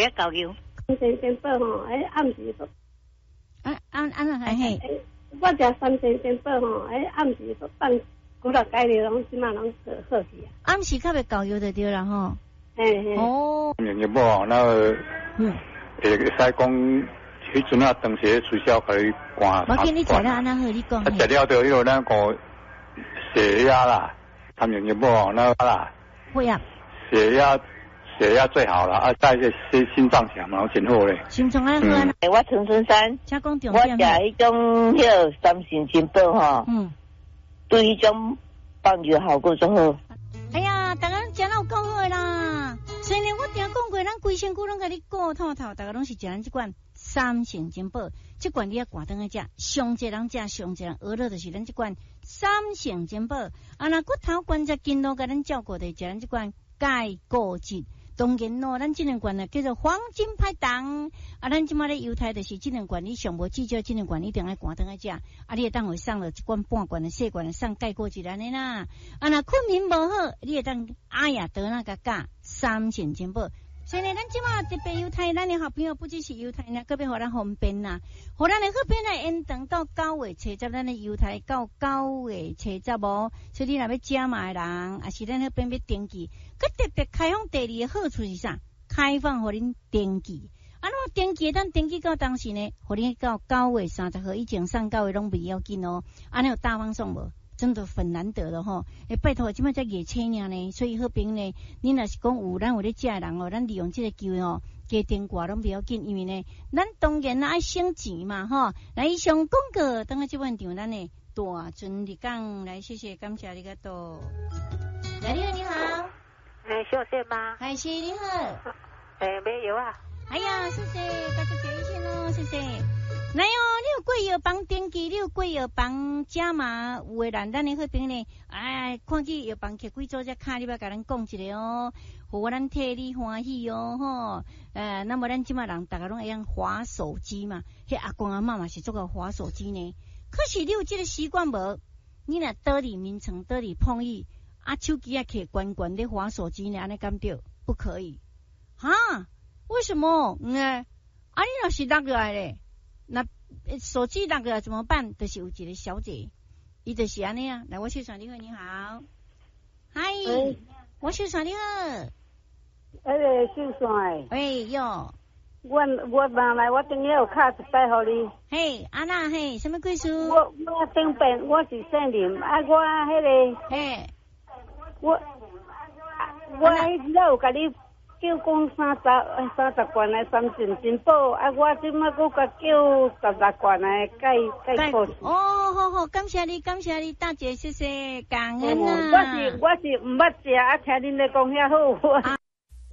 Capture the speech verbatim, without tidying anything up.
个高油。 三千珍宝吼，哎暗时都。 啊啊啊那还嘿。 我食三千珍宝吼，哎暗时都放古老改了，拢即马拢好好去啊。 暗时较袂高油就对啦吼。 嘿嘿。 哦。 年年无那个，嗯，会会使讲，迄阵啊，当时促销可以关。 我见你食了安那好，你讲。 啊，食了就迄个咱个血压啦，他年年无那个啦。 会啊。 血压。血压最好了啊，再一个心心脏强嘛，真好嘞。 心脏爱好啊。 嗯、我陈春山， 加工重我食迄种迄个三星珍宝吼，嗯，对迄种帮助效果最好。 哎呀，大家真有讲好啦。虽然我听讲过，咱规身躯拢甲你顾透透，大家拢是食咱这款三星珍宝，这款你要挂灯去食，上济人食，上济人娱乐就是咱这款三星珍宝。啊，那骨头关节筋络甲咱照顾的，食咱这款钙固质。当然咯，咱这两罐呢叫做黄金拍档，啊，咱即马咧犹太就是这两罐，你上无至少这两罐一定爱关灯来食，啊，你会当会送了一罐半罐的细罐的送钙过一安尼啦，啊，若困眠无好，你会当哎呀得那个价三千珍宝。所以呢，咱即马特别犹太，咱的好朋友不只是犹太呢，搁要互咱方便啦，互咱的好朋友来延长到九月初十，咱的犹太到九月初十无，所以你若要加码的人，也是咱好朋友要登记，佮特别开放第二个好处是啥？开放互恁登记，啊，那么登记咱登记到当时呢，互恁到九月三十号以前送到的拢袂要紧哦，安尼有大方送无？真的很难得的吼，诶，拜托，即摆才月初尔呢，所以好朋呢，你若是讲有咱有咧食的人哦，咱利用这个机会哦，加订挂拢不要紧，因为呢，咱当然爱省钱嘛吼。来，以上广告，等下即问场咱呢大尊你讲，来，谢谢，感谢你个多。来，你好，你好， 哎，小姐吗？ 海西你好， 哎，没有啊。 哎呀，谢谢，大家谢一些咯，谢谢。来哦，你有贵药房登记，你有贵药房加码，有诶人咱的好朋友呢，哎，看去药房摕几组只卡，你要甲咱讲一个哦，互我咱替你欢喜哦，吼，呃，那么咱即马人大家拢会用滑手机嘛，迄阿公阿嬷嘛是做个滑手机呢，可是你有这个习惯无？你若倒里眠床，倒里碰椅，啊，手机啊摕悬悬咧滑手机呢，安尼敢对？不可以，哈？为什么？嗯，啊，你若是落落来咧？那手机那个怎么办？就是有一个小姐，伊就是安尼啊。来，我秀传你好，你好，嗨，我秀传你好。 哎个秀传， 哎哟， 我我拿来，我等下有卡一摆互你。 嘿，安娜嘿，什么贵书？ 我我顶边我是姓林，啊我迄个， 嘿， 我我迄个有甲你。叫讲三十三十罐的三星珍宝，啊！我即马佫甲叫十六罐的钙钙固。 哦，好好，感谢你，感谢你，大姐，谢谢，感恩啊！ 我是我是毋捌食，啊，听恁咧讲遐好。 啊